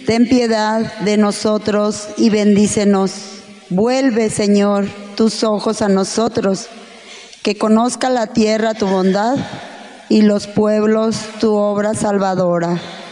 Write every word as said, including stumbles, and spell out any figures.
ten piedad de nosotros y bendícenos. Vuelve, Señor, tus ojos a nosotros, que conozca la tierra tu bondad y los pueblos tu obra salvadora.